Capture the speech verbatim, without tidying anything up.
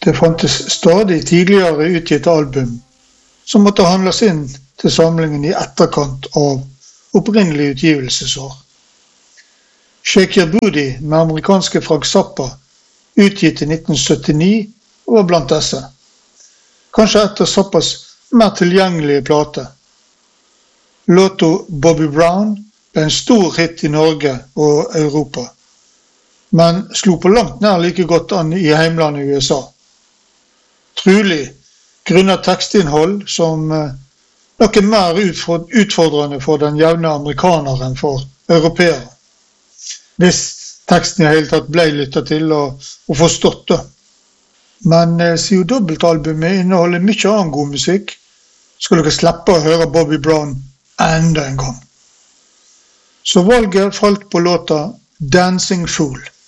Det fantes stadig tidligere utgitt album som måtte handles inn til samlingen i etterkant av opprinnelig utgivelsesår. Shake Your Booty med amerikanske Frank Zappa, utgitt i nitten syttini, var blant disse. Kanskje etter Zappas mer tilgjengelige plate. Låta Bobby Brown ble en stor hit i Norge og Europa, men slo på langt nær like godt an i heimlandet i U S A. Trolig grunnet tekstinnhold som noe mer utfordrende for den jevne amerikaneren for europeere. Hvis teksten i hele tatt ble lyttet til og, og forstått da. Men siden dobbeltalbumet inneholder mye annen god musikk, skulle dere slippe å høre Bobby Brown enda en gang. Så valget falt på låta Dancing Fool.